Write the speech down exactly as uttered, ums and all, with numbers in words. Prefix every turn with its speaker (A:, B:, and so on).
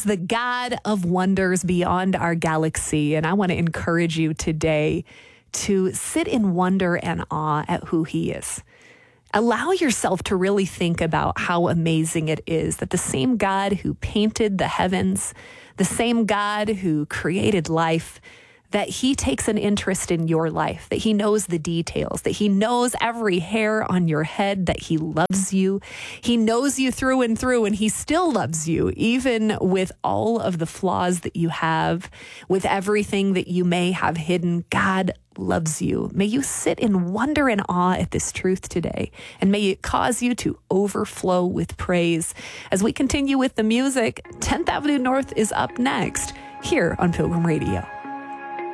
A: the God of wonders beyond our galaxy. And I want to encourage you today to sit in wonder and awe at who he is. Allow yourself to really think about how amazing it is that the same God who painted the heavens, the same God who created life, that he takes an interest in your life, that he knows the details, that he knows every hair on your head, that he loves you. He knows you through and through, and he still loves you, even with all of the flaws that you have, with everything that you may have hidden. God loves you. May you sit in wonder and awe at this truth today, and may it cause you to overflow with praise. As we continue with the music, tenth Avenue North is up next here on Pilgrim Radio.